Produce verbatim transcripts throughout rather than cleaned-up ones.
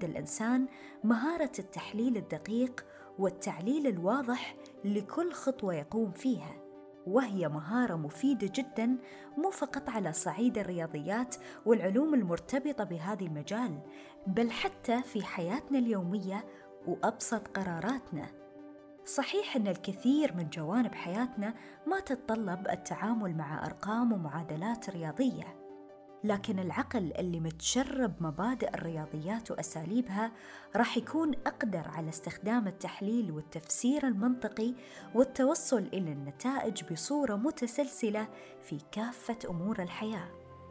الإنسان مهارة التحليل الدقيق والتعليل الواضح لكل خطوة يقوم فيها، وهي مهارة مفيدة جداً مو فقط على صعيد الرياضيات والعلوم المرتبطة بهذا المجال، بل حتى في حياتنا اليومية وأبسط قراراتنا. صحيح أن الكثير من جوانب حياتنا ما تتطلب التعامل مع أرقام ومعادلات رياضية، لكن العقل اللي متشرب مبادئ الرياضيات وأساليبها راح يكون أقدر على استخدام التحليل والتفسير المنطقي والتوصل إلى النتائج بصورة متسلسلة في كافة أمور الحياة.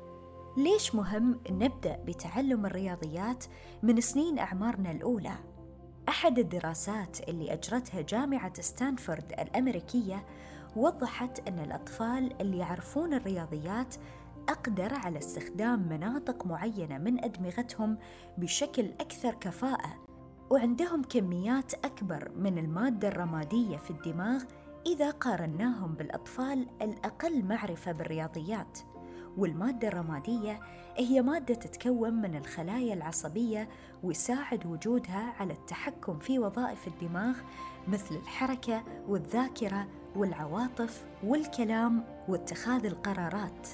ليش مهم نبدأ بتعلم الرياضيات من سنين أعمارنا الأولى؟ أحد الدراسات اللي أجرتها جامعة ستانفورد الأمريكية وضحت أن الأطفال اللي يعرفون الرياضيات أقدر على استخدام مناطق معينة من أدمغتهم بشكل أكثر كفاءة، وعندهم كميات أكبر من المادة الرمادية في الدماغ إذا قارناهم بالأطفال الأقل معرفة بالرياضيات. والمادة الرمادية هي مادة تتكون من الخلايا العصبية ويساعد وجودها على التحكم في وظائف الدماغ مثل الحركة والذاكرة والعواطف والكلام واتخاذ القرارات.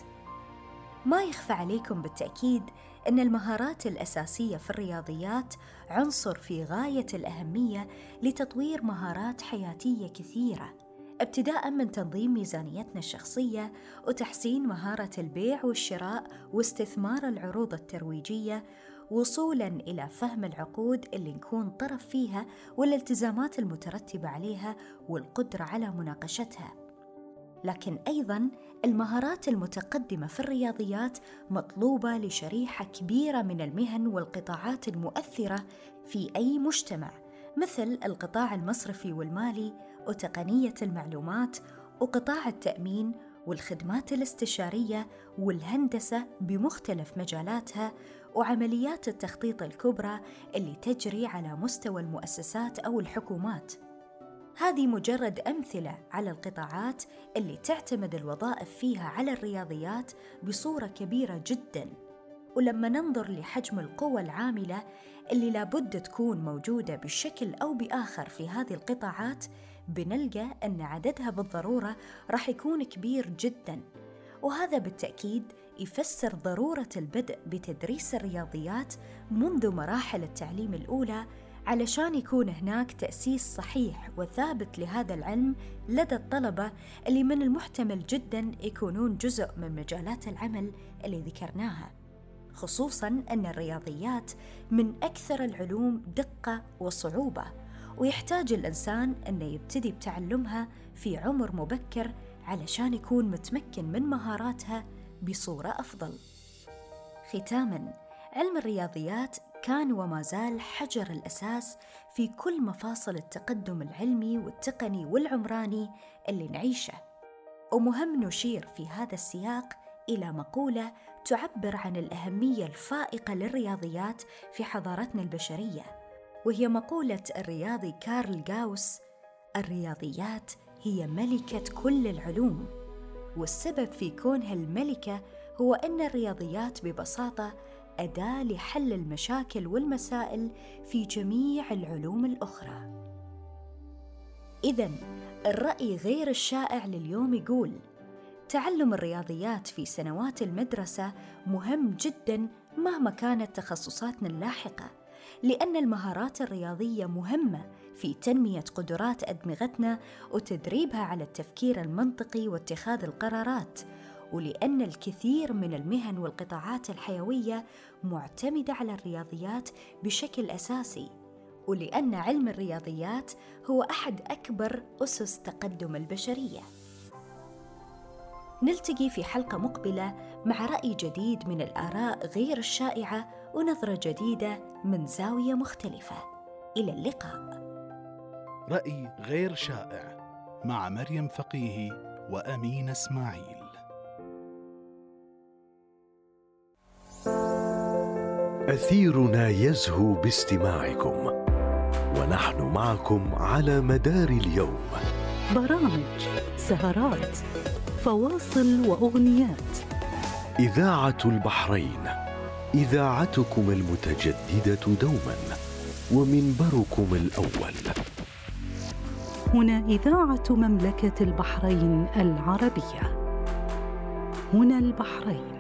ما يخفى عليكم بالتأكيد أن المهارات الأساسية في الرياضيات عنصر في غاية الأهمية لتطوير مهارات حياتية كثيرة، ابتداء من تنظيم ميزانيتنا الشخصية وتحسين مهارة البيع والشراء واستثمار العروض الترويجية، وصولاً إلى فهم العقود اللي نكون طرف فيها والالتزامات المترتبة عليها والقدرة على مناقشتها. لكن أيضاً المهارات المتقدمة في الرياضيات مطلوبة لشريحة كبيرة من المهن والقطاعات المؤثرة في أي مجتمع، مثل القطاع المصرفي والمالي وتقنية المعلومات وقطاع التأمين والخدمات الاستشارية والهندسة بمختلف مجالاتها وعمليات التخطيط الكبرى اللي تجري على مستوى المؤسسات أو الحكومات. هذه مجرد أمثلة على القطاعات اللي تعتمد الوظائف فيها على الرياضيات بصورة كبيرة جداً. ولما ننظر لحجم القوى العاملة اللي لابد تكون موجودة بشكل أو بآخر في هذه القطاعات، بنلقى أن عددها بالضرورة راح يكون كبير جداً، وهذا بالتأكيد يفسر ضرورة البدء بتدريس الرياضيات منذ مراحل التعليم الأولى، علشان يكون هناك تأسيس صحيح وثابت لهذا العلم لدى الطلبة اللي من المحتمل جداً يكونون جزء من مجالات العمل اللي ذكرناها، خصوصاً أن الرياضيات من أكثر العلوم دقة وصعوبة، ويحتاج الإنسان أنه يبتدي بتعلمها في عمر مبكر علشان يكون متمكن من مهاراتها بصورة أفضل. ختاماً، علم الرياضيات كان وما زال حجر الأساس في كل مفاصل التقدم العلمي والتقني والعمراني اللي نعيشه، ومهم نشير في هذا السياق إلى مقولة تعبر عن الأهمية الفائقة للرياضيات في حضارتنا البشرية، وهي مقولة الرياضي كارل غاوس: الرياضيات هي ملكة كل العلوم، والسبب في كونها الملكة هو أن الرياضيات ببساطة أداة لحل المشاكل والمسائل في جميع العلوم الأخرى. إذن الرأي غير الشائع لليوم يقول: تعلم الرياضيات في سنوات المدرسة مهم جداً مهما كانت تخصصاتنا اللاحقة، لأن المهارات الرياضية مهمة في تنمية قدرات أدمغتنا وتدريبها على التفكير المنطقي واتخاذ القرارات، ولأن الكثير من المهن والقطاعات الحيوية معتمدة على الرياضيات بشكل أساسي، ولأن علم الرياضيات هو أحد أكبر أسس تقدم البشرية. نلتقي في حلقة مقبلة مع رأي جديد من الآراء غير الشائعة ونظرة جديدة من زاوية مختلفة. إلى اللقاء. رأي غير شائع مع مريم فقيهي وأمين إسماعيل. أثيرنا يزهو باستماعكم، ونحن معكم على مدار اليوم. برامج، سهرات، فواصل وأغنيات. إذاعة البحرين إذاعتكم المتجددة دوما ومنبركم الأول. هنا إذاعة مملكة البحرين العربية. هنا البحرين.